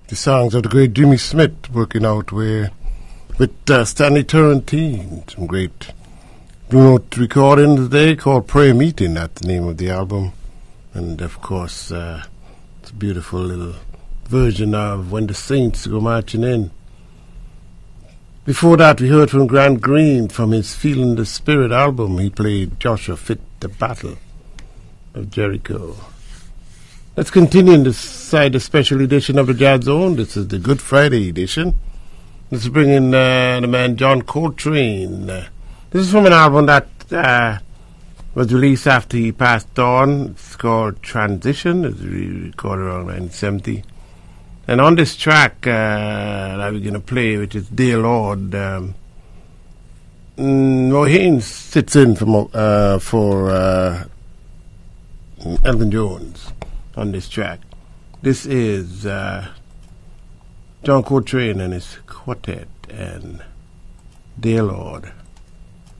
the songs of the great Jimmy Smith working out with Stanley Turrentine, some great Blue Note recording today called Prayer Meeting. That's the name of the album. And of course, it's a beautiful little version of When the Saints Go Marching In. Before that, we heard from Grant Green from his Feeling the Spirit album. He played Joshua Fit the Battle of Jericho. Let's continue inside the special edition of the Jazz Zone. This is the Good Friday edition. Let's bring in the man John Coltrane. This is from an album that was released after he passed on. It's called Transition. It was recorded around 1970. And on this track that we're going to play, which is Dear Lord, Roy Haynes sits in for Elvin Jones on this track. This is John Coltrane and his quartet and Dear Lord.